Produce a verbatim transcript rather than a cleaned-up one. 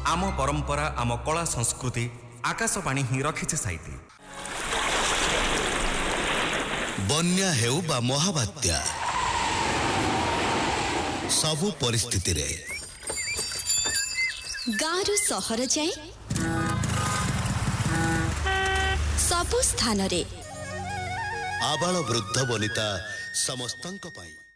आम परंपरा आम कला संस्कृति आकाशवाणी ही रखिছে साइती। बन्या हेउ बा महाबात्या सबु परिस्थिति रे गाँव सहर जाए सबु स्थान रे आबाल वृद्ध वनिता समस्तंक पाई।